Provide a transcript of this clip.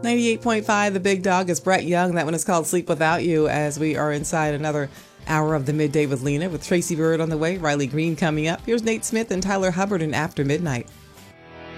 98.5, The Big Dog is Brett Young. That one is called Sleep Without You, as we are inside another hour of the Midday with Lena, with Tracy Bird on the way, Riley Green coming up. Here's Nate Smith and Tyler Hubbard in After Midnight.